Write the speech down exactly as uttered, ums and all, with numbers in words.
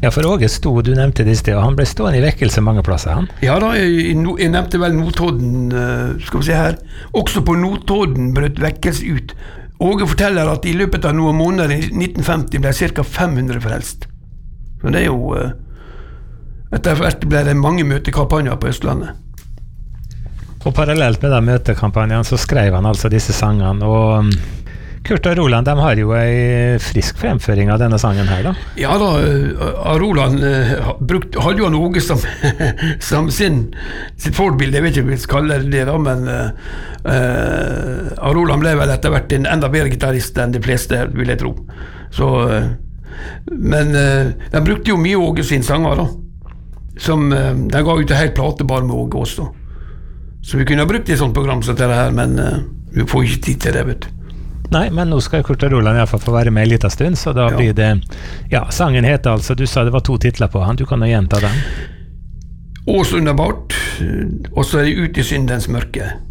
Ja, for Åge sto, du nevnte det i sted, og han ble stående i vekkelse mange plasser, han. Ja da, jeg, jeg nevnte vel Notodden, skal vi se her. Også på Notodden brøt vekkelse ut. Åge forteller at i løpet av noen måneder i nitten femti ble ca. fem hundre frelst. Så det er jo... Etter hvert ble det mange møtekampanjer på Østlandet. Og parallelt med den møtekampanjen så skrev han altså disse sangene, og Kurt og Roland, de har jo en frisk fremføring av denne sangen her da. Ja da, Roland brukt, hadde jo han Åge som, som sin, sitt forbilde, jeg vet ikke om vi skal kalle det da, men uh, Roland ble vel etter hvert en enda bedre gitarrist enn de fleste, vil jeg tro. Så, uh, men uh, de brukte jo mye Åge sin sanger da, som uh, de ga ut en hel plate bare med Åge også. Så vi kunne ha brukt et sånt program som dette her, men uh, vi får ikke tid til det, vet du. Nei, men nå skal Kurt og Roland i hvert fall få være med en liten stund, så da ja. Blir det... Ja, sangen heter altså, du sa det var to titler på han, du kan jo gjenta den. Ås underbart, og så er det Ut i syndens mørke.